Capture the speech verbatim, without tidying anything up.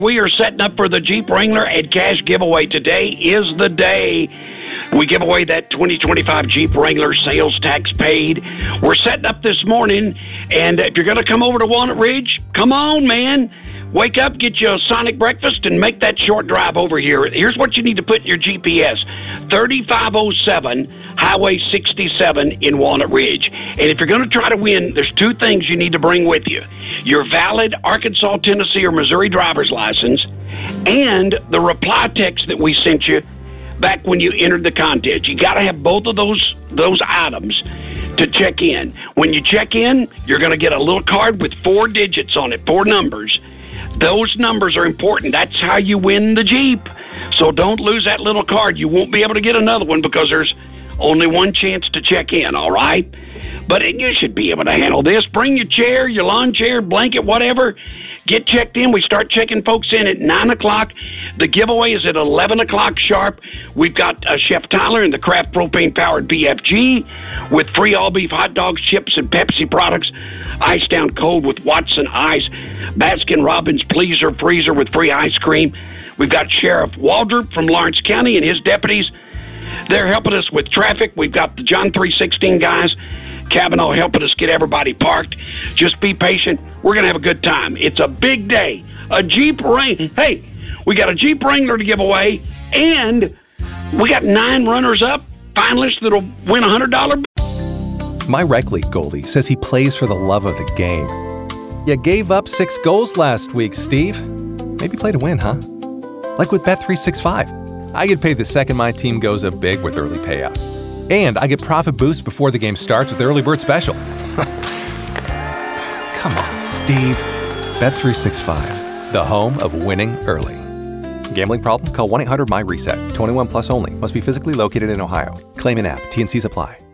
We are setting up for the Jeep Wrangler and cash giveaway. Today is the day we give away that twenty twenty-five Jeep Wrangler sales tax paid. We're setting up this morning, and if you're going to come over to Walnut Ridge, come on, man. Wake up, get you a Sonic breakfast, and make that short drive over here. Here's what you need to put in your G P S. thirty-five oh seven Highway sixty-seven in Walnut Ridge. And if you're going to try to win, there's two things you need to bring with you. Your valid Arkansas, Tennessee, or Missouri driver's license, and the reply text that we sent you back when you entered the contest. You got to have both of those those items to check in. When you check in, you're going to get a little card with four digits on it, four numbers. Those numbers are important. That's how you win the Jeep. So don't lose that little card. You won't be able to get another one because there's only one chance to check in, all right? But you should be able to handle this. Bring your chair, your lawn chair, blanket, whatever. Get checked in. We start checking folks in at nine o'clock. The giveaway is at eleven o'clock sharp. We've got uh, Chef Tyler and the Kraft propane-powered B F G with free all-beef hot dogs, chips, and Pepsi products. Ice down cold with Watson Ice. Baskin-Robbins Pleaser Freezer with free ice cream. We've got Sheriff Waldrop from Lawrence County and his deputies. They're helping us with traffic. We've got the John three sixteen guys. Kavanaugh helping us get everybody parked. Just be patient. We're going to have a good time. It's a big day. A Jeep Wrangler. Hey, we got a Jeep Wrangler to give away, and we got nine runners-up finalists that'll win a one hundred dollars. My rec league goalie says he plays for the love of the game. You gave up six goals last week, Steve. Maybe play to win, huh? Like with Bet three sixty-five. I get paid the second my team goes up big with early payout. And I get profit boost before the game starts with the early bird special. Come on, Steve. Bet three sixty-five, the home of winning early. Gambling problem? Call one eight hundred M Y RESET. twenty-one plus only. Must be physically located in Ohio. Claim in app. T and Cs apply.